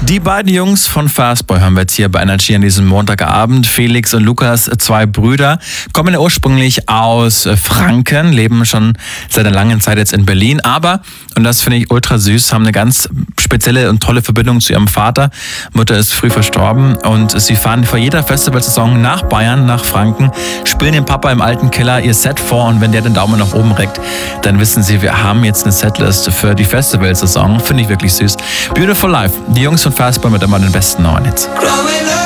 Die beiden Jungs von Fastboy haben wir jetzt hier bei Energy an diesem Montagabend. Felix und Lukas, zwei Brüder, kommen ursprünglich aus Franken, leben schon seit einer langen Zeit jetzt in Berlin, aber, und das finde ich ultra süß, haben eine ganz spezielle und tolle Verbindung zu ihrem Vater. Mutter ist früh verstorben und sie fahren vor jeder Festivalsaison nach Bayern, nach Franken, spielen dem Papa im alten Keller ihr Set vor und wenn der den Daumen nach oben reckt, dann wissen sie, wir haben jetzt eine Setlist für die Festivalsaison. Finde ich wirklich süß. Beautiful Life. Die Jungs von Fastboy mit immer den besten neuen Hits.